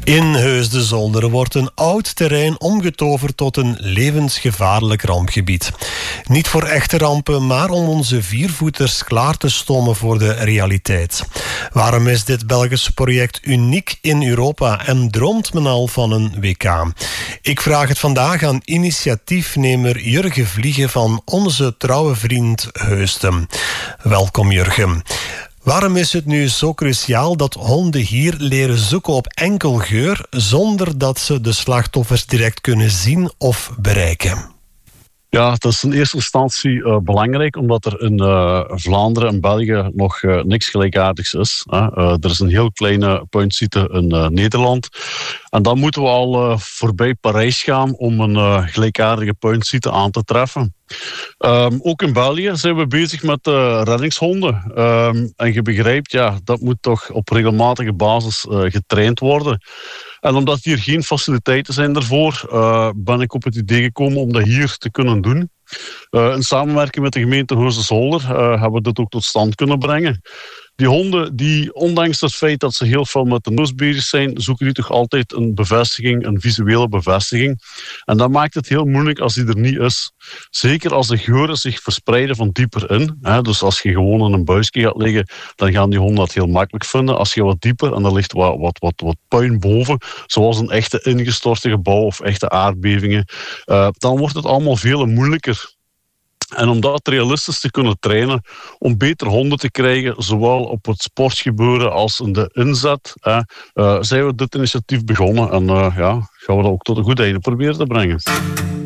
In Heusden-Zolder wordt een oud terrein omgetoverd tot een levensgevaarlijk rampgebied. Niet voor echte rampen, maar om onze viervoeters klaar te stomen voor de realiteit. Waarom is dit Belgisch project uniek in Europa en droomt men al van een WK? Ik vraag het vandaag aan initiatiefnemer Jurgen Vliegen van onze trouwe vriend Heusden. Welkom Jurgen. Waarom is het nu zo cruciaal dat honden hier leren zoeken op enkel geur, zonder dat ze de slachtoffers direct kunnen zien of bereiken? Ja, dat is in eerste instantie belangrijk, omdat er in Vlaanderen en België nog niks gelijkaardigs is. Er is een heel kleine puinziekte in Nederland. En dan moeten we al voorbij Parijs gaan om een gelijkaardige puinziekte aan te treffen. Ook in België zijn we bezig met reddingshonden. En je begrijpt, ja, dat moet toch op regelmatige basis getraind worden. En omdat hier geen faciliteiten zijn daarvoor, ben ik op het idee gekomen om dat hier te kunnen doen. In samenwerking met de gemeente Heusden-Zolder hebben we dit ook tot stand kunnen brengen. Die honden, die ondanks het feit dat ze heel veel met de neus bezig zijn, zoeken die toch altijd een bevestiging, een visuele bevestiging. En dat maakt het heel moeilijk als die er niet is. Zeker als de geuren zich verspreiden van dieper in. Dus als je gewoon in een buisje gaat liggen, dan gaan die honden dat heel makkelijk vinden. Als je wat dieper en er ligt wat puin boven, zoals een echte ingestorte gebouw of echte aardbevingen, dan wordt het allemaal veel moeilijker. En om dat realistisch te kunnen trainen, om beter honden te krijgen, zowel op het sportgebeuren als in de inzet, zijn we dit initiatief begonnen. En gaan we dat ook tot een goed einde proberen te brengen.